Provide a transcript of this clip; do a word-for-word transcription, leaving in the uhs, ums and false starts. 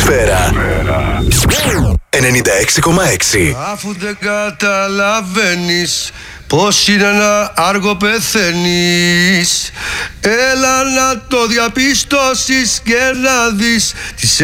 Ατμόσφαιρα ενενήντα έξι κόμμα έξι. Αφού δεν καταλαβαίνεις πως είναι να άργο πεθαίνεις, έλα να το διαπιστώσεις και να δεις τις